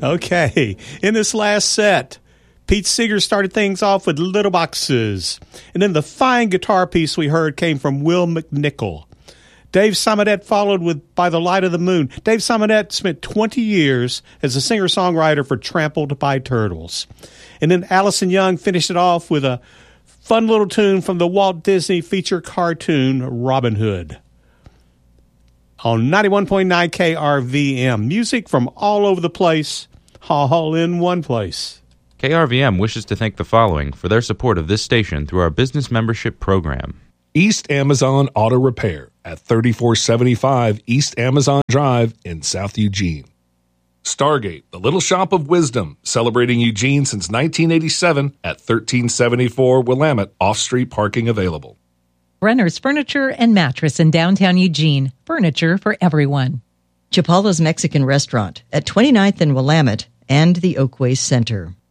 Okay, in this last set, Pete Seeger started things off with Little Boxes. And then the fine guitar piece we heard came from Will McNichol. Dave Somadet followed with By the Light of the Moon. Dave Somadet spent 20 years as a singer-songwriter for Trampled by Turtles. And then Allison Young finished it off with a fun little tune from the Walt Disney feature cartoon Robin Hood. On 91.9 KRVM, music from all over the place, all in one place. KRVM wishes to thank the following for their support of this station through our business membership program. East Amazon Auto Repair at 3475 East Amazon Drive in South Eugene. Stargate, the Little Shop of Wisdom, celebrating Eugene since 1987 at 1374 Willamette, off-street parking available. Brenner's Furniture and Mattress in downtown Eugene. Furniture for everyone. Chapala's Mexican Restaurant at 29th and Willamette and the Oakway Center.